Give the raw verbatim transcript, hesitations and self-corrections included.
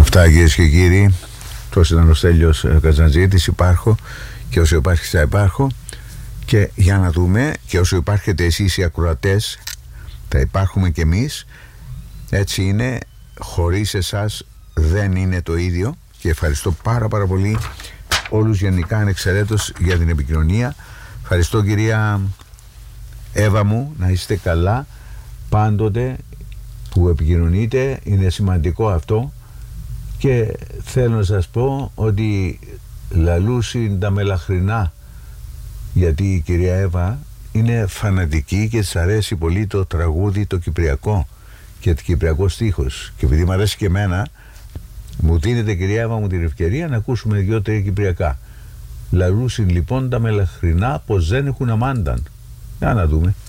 Αυτά, κυρίες και κύριοι. Τόσο ήταν ο Στέλιος Καζαντζίδης. Υπάρχω και όσο υπάρχει θα υπάρχω. Και για να δούμε, και όσο υπάρχετε εσείς οι ακροατές, θα υπάρχουμε και εμείς. Έτσι είναι, χωρίς εσάς δεν είναι το ίδιο. Και ευχαριστώ πάρα πάρα πολύ όλους γενικά ανεξαιρέτως για την επικοινωνία. Ευχαριστώ κυρία Εύα μου, να είστε καλά πάντοτε που επικοινωνείτε, είναι σημαντικό αυτό. Και θέλω να σας πω ότι λαλούσιν τα μελαχρινά, γιατί η κυρία Εύα είναι φανατική και της αρέσει πολύ το τραγούδι το κυπριακό και το κυπριακό στίχος, και επειδή μου αρέσει και εμένα, μου δίνετε κυρία Εύα μου την ευκαιρία να ακούσουμε δυο-τρία κυπριακά. Λαλούσιν λοιπόν τα μελαχρινά πως δεν έχουν αμάνταν. Για να δούμε.